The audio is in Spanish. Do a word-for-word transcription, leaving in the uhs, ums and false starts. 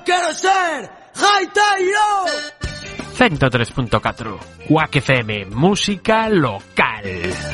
quiero ser gaitero. ciento tres punto cuatro, Quack F M, música local.